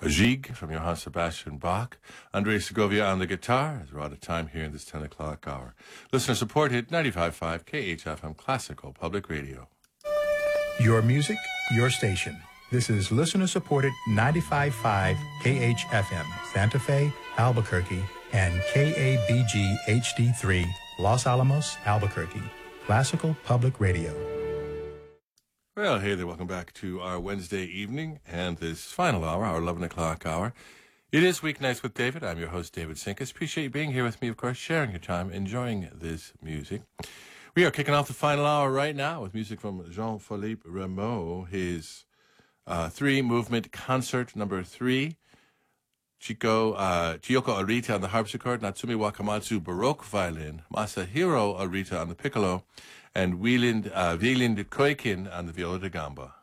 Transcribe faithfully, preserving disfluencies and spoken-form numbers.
a Gigue from Johann Sebastian Bach, Andrei Segovia on the guitar, as we're out of time here in this ten o'clock hour. Listener supported ninety-five point five K H F M Classical Public Radio. Your music, your station. This is listener-supported ninety-five point five K H F M, Santa Fe, Albuquerque, and K A B G H D three, Los Alamos, Albuquerque. Classical Public Radio. Well, hey there, welcome back to our Wednesday evening and this final hour, our eleven o'clock hour. It is Weeknights with David. I'm your host, David Sinkus. Appreciate you being here with me, of course, sharing your time, enjoying this music. We are kicking off the final hour right now with music from Jean-Philippe Rameau, his uh, three-movement concert number three. Chico, uh, Chiyoko Arita on the harpsichord, Natsumi Wakamatsu Baroque violin, Masahiro Arita on the piccolo, and Wieland, uh, Wieland Koikin on the viola da gamba.